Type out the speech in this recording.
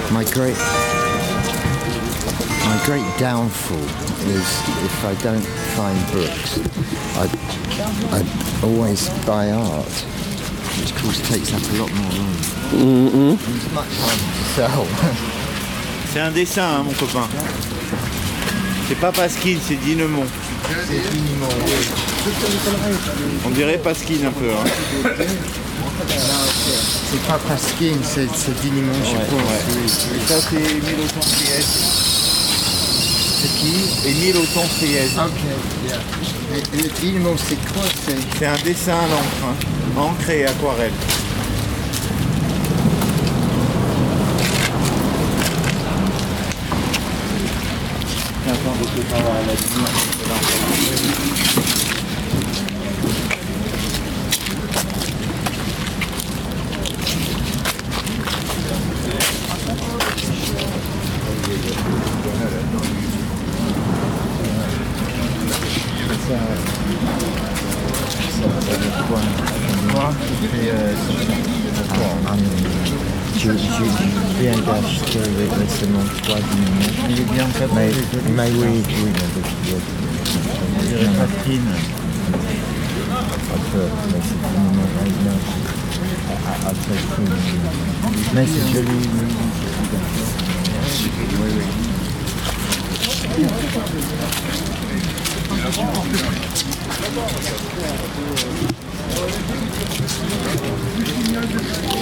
My great downfall is if I don't find books, I'd always buy art, which of course takes up a lot more room. It's much harder to sell. C'est un dessin, hein, mon copain. C'est pas Pasquine, c'est Dinemont. C'est Dinemont. On dirait Pasquine un peu. Hein. C'est pas Pasquine, c'est Dinemont, je pense. Ouais. Et ça, c'est Émile Auton-Friès. C'est qui? Émile Auton-Friès. Ok, yeah. Et le Dinemont, c'est quoi? C'est un dessin à l'encre, hein. Encre et aquarelle. Attends, je peux pas voir la lumière. Je viens d'acheter récemment 3 Dinemont. Il est bien fait. Mais oui. On dirait Pasquine. Mais c'est joli. Oui.